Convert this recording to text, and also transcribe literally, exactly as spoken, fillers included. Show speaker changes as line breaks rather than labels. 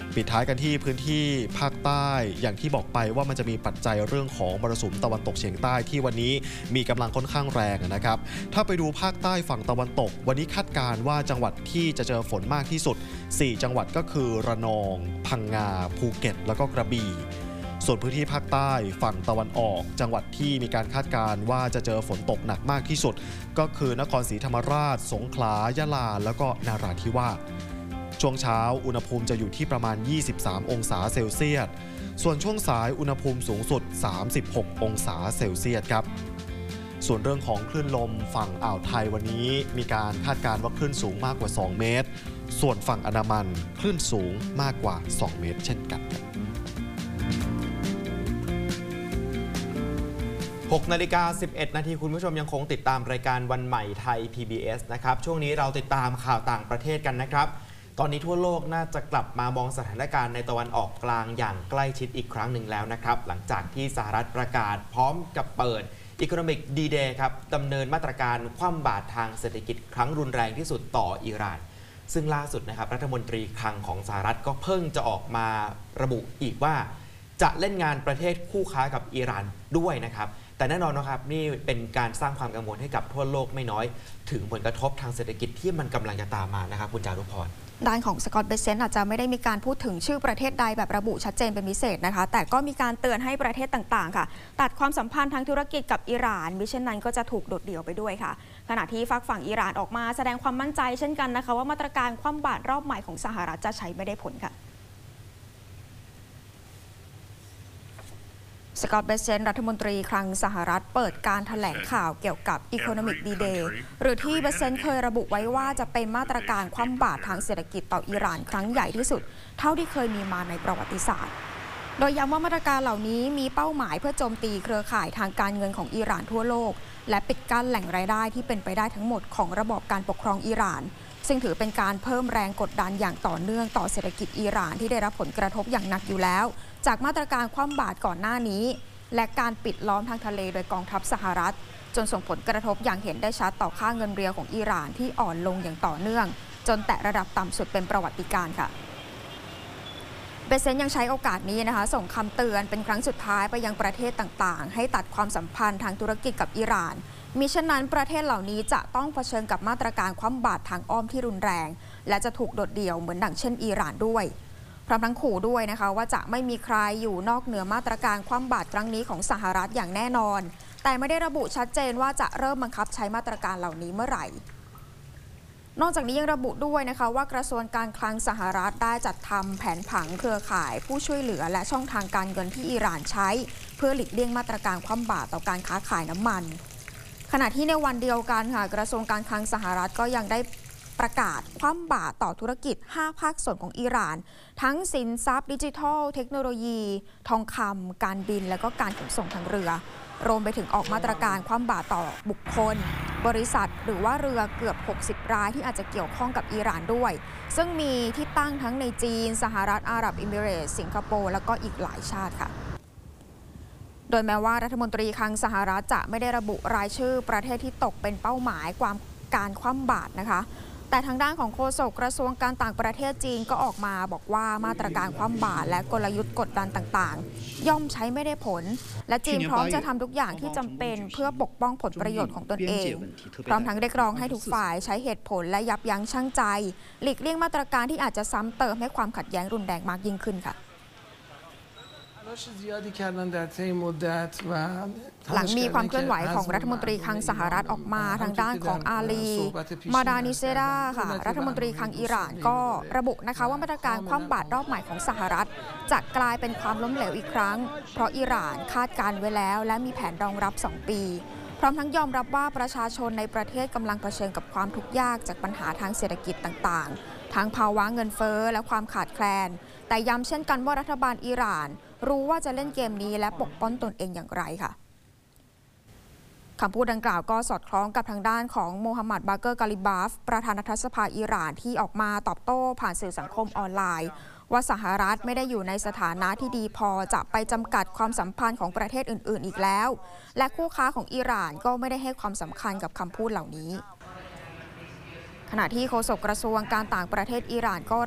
ปิดท้ายกันที่พื้นที่ภาคใต้อย่างที่บอกไปว่ามันจะมีปัจจัยเรื่องของมรสุมตะวันตกเฉียงใต้ที่วันนี้มีกำลังค่อนข้างแรงนะครับถ้าไปดูภาคใต้ฝั่งตะวันตกวันนี้คาดการณ์ว่าจังหวัดที่จะเจอฝนมากที่สุดสี่จังหวัดก็คือระนองพังงาภูเก็ตแล้วก็กระบี่ส่วนพื้นที่ภาคใต้ฝั่งตะวันออกจังหวัดที่มีการคาดการณ์ว่าจะเจอฝนตกหนักมากที่สุดก็คือนครศรีธรรมราชสงขลายะลาแล้วก็นราธิวาสช่วงเช้าอุณหภูมิจะอยู่ที่ประมาณยี่สิบสามองศาเซลเซียสส่วนช่วงสายอุณหภูมิสูงสุดสามสิบหกองศาเซลเซียสครับส่วนเรื่องของคลื่นลมฝั่งอ่าวไทยวันนี้มีการคาดการณ์ว่าคลื่นสูงมากกว่าสองเมตรส่วนฝั่งอันดามันคลื่นสูงมากกว่าสองเมตรเช่นกัน
หกนาฬิกาสิบเอ็ดนาทีคุณผู้ชมยังคงติดตามรายการวันใหม่ไทย พี บี เอส นะครับช่วงนี้เราติดตามข่าวต่างประเทศกันนะครับตอนนี้ทั่วโลกน่าจะกลับมามองสถานการณ์ในตะวันออกกลางอย่างใกล้ชิดอีกครั้งหนึ่งแล้วนะครับหลังจากที่สหรัฐประกาศพร้อมกับเปิด Economic D-Day ครับดำเนินมาตรการคว่ำบาตรทางเศรษฐกิจครั้งรุนแรงที่สุดต่ออิหร่านซึ่งล่าสุดนะครับรัฐมนตรีคลังของสหรัฐก็เพิ่งจะออกมาระบุอีกว่าจะเล่นงานประเทศคู่ค้ากับอิหร่านด้วยนะครับแต่แน่นอนนะครับนี่เป็นการสร้างความกังวลให้กับทั่วโลกไม่น้อยถึงผลกระทบทางเศรษฐกิจที่มันกำลังจะตามมานะครับคุณจารุพร
ด้านของสกอตต์ เบเซนต์อาจจะไม่ได้มีการพูดถึงชื่อประเทศใดแบบระบุชัดเจนเป็นพิเศษนะคะแต่ก็มีการเตือนให้ประเทศต่างๆค่ะตัดความสัมพันธ์ทางธุรกิจกับอิหร่านมิเช่นนั้นก็จะถูกโดดเดี่ยวไปด้วยค่ะขณะที่ฝั่งฝั่งอิหร่านออกมาแสดงความมั่นใจเช่นกันนะคะว่ามาตรการคว่ำบาตรรอบใหม่ของสหรัฐจะใช้ไม่ได้ผลค่ะสกอตต์ เบเซนต์รัฐมนตรีคลังสหรัฐเปิดการแถลงข่าวเกี่ยวกับ Economic D-Day หรือที่เบเซนต์เคยระบุไว้ว่าจะเป็นมาตรการคว่ำบาตรทางเศรษฐกิจต่ออิหร่านครั้งใหญ่ที่สุดเท่าที่เคยมีมาในประวัติศาสตร์โดยย้ำว่ามาตรการเหล่านี้มีเป้าหมายเพื่อโจมตีเครือข่ายทางการเงินของอิหร่านทั่วโลกและปิดกั้นแหล่งรายได้ที่เป็นไปได้ทั้งหมดของระบอบการปกครองอิหร่านซึ่งถือเป็นการเพิ่มแรงกดดันอย่างต่อเนื่องต่อเศรษฐกิจอิหร่านที่ได้รับผลกระทบอย่างหนักอยู่แล้วจากมาตรการคว่ำบาตรก่อนหน้านี้และการปิดล้อมทางทะเลโดยกองทัพสหรัฐจนส่งผลกระทบอย่างเห็นได้ชัดต่อค่าเงินเรียลของอิหร่านที่อ่อนลงอย่างต่อเนื่องจนแตะระดับต่ำสุดเป็นประวัติการณ์ค่ะเบเซนยังใช้โอกาสนี้นะคะส่งคำเตือนเป็นครั้งสุดท้ายไปยังประเทศต่างๆให้ตัดความสัมพันธ์ทางธุรกิจกับอิหร่านมิฉะนั้นประเทศเหล่านี้จะต้องเผชิญกับมาตรการคว่ำบาตรทางอ้อมที่รุนแรงและจะถูกโดดเดี่ยวเหมือนดังเช่นอิหร่านด้วยพร้อมทั้งขู่ด้วยนะคะว่าจะไม่มีใครอยู่นอกเหนือมาตรการคว่ำบาตรครั้งนี้ของสหรัฐอย่างแน่นอนแต่ไม่ได้ระบุชัดเจนว่าจะเริ่มบังคับใช้มาตรการเหล่านี้เมื่อไหร่นอกจากนี้ยังระบุด้วยนะคะว่ากระทรวงการคลังสหรัฐได้จัดทำแผนผังเครือข่ายผู้ช่วยเหลือและช่องทางการเงินที่อิหร่านใช้เพื่อหลีกเลี่ยงมาตรการคว่ำบาตรต่อการค้าขายน้ำมันขณะที่ในวันเดียวกันค่ะกระทรวงการคลังสหรัฐก็ยังได้ประกาศคว่ำบาตรต่อธุรกิจห้าภาคส่วนของอิหร่านทั้งสินทรัพย์ดิจิทัลเทคโนโลยีทองคำการบินและก็การขนส่งทางเรือรวมไปถึงออกมาตรการคว่ำบาตรต่อบุคคลบริษัทหรือว่าเรือเกือบหกสิบรายที่อาจจะเกี่ยวข้องกับอิหร่านด้วยซึ่งมีที่ตั้งทั้งในจีนสหรัฐอาหรับเอมิเรตส์สิงคโปร์แล้วก็อีกหลายชาติค่ะโดยแม้ว่ารัฐมนตรีคลังสหรัฐจะไม่ได้ระบุรายชื่อประเทศที่ตกเป็นเป้าหมายความการคว่ำบาตรนะคะแต่ทางด้านของโฆษกกระทรวงการต่างประเทศจีนก็ออกมาบอกว่ามาตรการคว่ำบาตรและกลยุทธ์กดดันต่างๆย่อมใช้ไม่ได้ผลและจีนพร้อมจะทำทุกอย่างที่จำเป็นเพื่อปกป้องผลประโยชน์ของตนเองพร้อมทั้งเรียกร้องให้ทุกฝ่ายใช้เหตุผลและยับยั้งชั่งใจหลีกเลี่ยงมาตรการที่อาจจะซ้ำเติมให้ความขัดแย้งรุนแรงมากยิ่งขึ้นค่ะหลังมีความเคลื่อนไหวของรัฐมนตรีคลังสหรัฐออกมาทางด้านของอาลีมาดานิเซดาค่ะรัฐมนตรีคลังอิหร่านก็ระบุนะคะว่ามาตรการคว่ำบาตรรอบใหม่ของสหรัฐจะกลายเป็นความล้มเหลวอีกครั้งเพราะอิหร่านคาดการไว้แล้วและมีแผนรองรับสองปีพร้อมทั้งยอมรับว่าประชาชนในประเทศกำลังเผชิญกับความทุกข์ยากจากปัญหาทางเศรษฐกิจต่างๆทั้งภาวะเงินเฟ้อและความขาดแคลนแต่ย้ำเช่นกันว่ารัฐบาลอิหร่านรู้ว่าจะเล่นเกมนี้และปกป้องตนเองอย่างไรค่ะคำพูดดังกล่าวก็สอดคล้องกับทางด้านของโมฮัมหมัด บาเกอร์ กาลิบาฟประธานรัฐสภาอิหร่านที่ออกมาตอบโต้ผ่านสื่อสังคมออนไลน์ว่าสหรัฐไม่ได้อยู่ในสถานะที่ดีพอจะไปจำกัดความสัมพันธ์ของประเทศอื่นๆอีกแล้วและคู่ค้าของอิหร่านก็ไม่ได้ให้ความสำคัญกับคำพูดเหล่านี้ขณะที่โฆษกกระทรวงการต่างประเทศอิหร่านก็